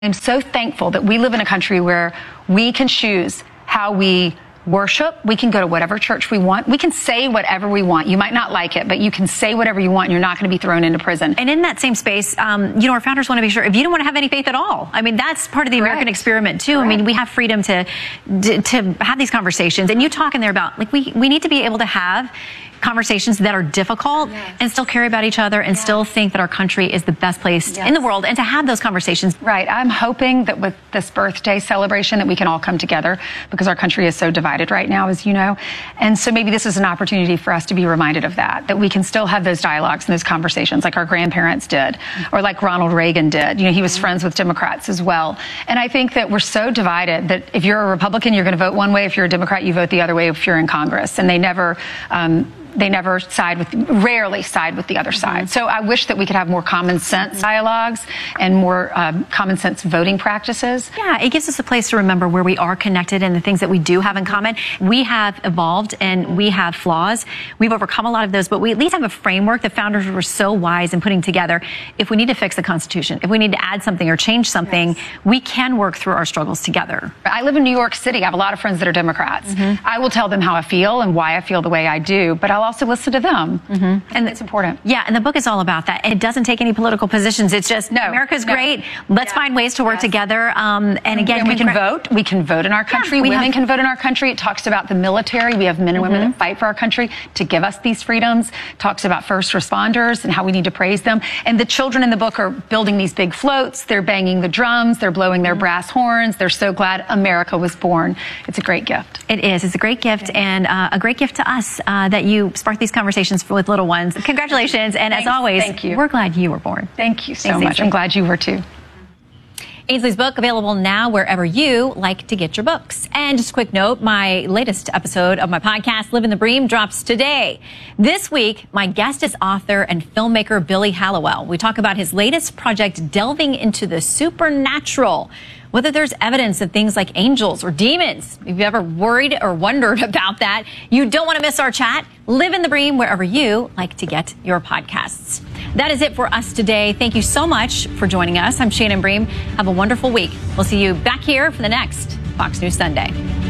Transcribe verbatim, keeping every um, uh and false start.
I'm so thankful that we live in a country where we can choose how we worship. We can go to whatever church we want. We can say whatever we want. You might not like it, but you can say whatever you want and you're not going to be thrown into prison. And in that same space, um, you know, our founders want to be sure if you don't want to have any faith at all. I mean, that's part of the Correct. American experiment too. Correct. I mean, we have freedom to, to to have these conversations. And you talk in there about, like, we, we need to be able to have conversations that are difficult yes. and still care about each other and yes. still think that our country is the best place yes. in the world, and to have those conversations. Right. I'm hoping that with this birthday celebration that we can all come together, because our country is so divided right now, as you know. And so maybe this is an opportunity for us to be reminded of that, that we can still have those dialogues and those conversations like our grandparents did, or like Ronald Reagan did. You know, he was mm-hmm. friends with Democrats as well. And I think that we're so divided that if you're a Republican, you're going to vote one way. If you're a Democrat, you vote the other way if you're in Congress. And they never... Um, They never side with, rarely side with the other side. Mm-hmm. So I wish that we could have more common sense dialogues and more um, common sense voting practices. Yeah, it gives us a place to remember where we are connected and the things that we do have in common. We have evolved and we have flaws. We've overcome a lot of those, but we at least have a framework. The founders were so wise in putting together. If we need to fix the Constitution, if we need to add something or change something, yes. we can work through our struggles together. I live in New York City. I have a lot of friends that are Democrats. Mm-hmm. I will tell them how I feel and why I feel the way I do, but I'll also listen to them. Mm-hmm. And it's important. Yeah, and the book is all about that. And it doesn't take any political positions. It's just, no, America's no. great. Let's yeah. find ways to work yes. together. Um, and again, and we can vote. We can vote in our country. Yeah, women have... can vote in our country. It talks about the military. We have men and women mm-hmm. that fight for our country to give us these freedoms. It talks about first responders and how we need to praise them. And the children in the book are building these big floats. They're banging the drums. They're blowing their mm-hmm. brass horns. They're so glad America was born. It's a great gift. It is. It's a great gift, and uh, a great gift to us uh, that you spark these conversations with little ones. Congratulations, and Thanks. as always, Thank you. we're glad you were born. Thank you so Thanks, much. Ainsley. I'm glad you were too. Ainsley's book available now wherever you like to get your books. And just a quick note, my latest episode of my podcast, Living the Bream, drops today. This week, my guest is author and filmmaker Billy Hallowell. We talk about his latest project delving into the supernatural, whether there's evidence of things like angels or demons. If you've ever worried or wondered about that, you don't want to miss our chat. Live in the Bream wherever you like to get your podcasts. That is it for us today. Thank you so much for joining us. I'm Shannon Bream. Have a wonderful week. We'll see you back here for the next Fox News Sunday.